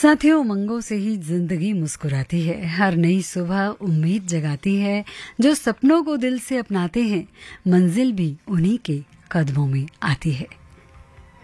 साथियों, उमंगों से ही जिंदगी मुस्कुराती है। हर नई सुबह उम्मीद जगाती है। जो सपनों को दिल से अपनाते हैं, मंजिल भी उन्हीं के कदमों में आती है।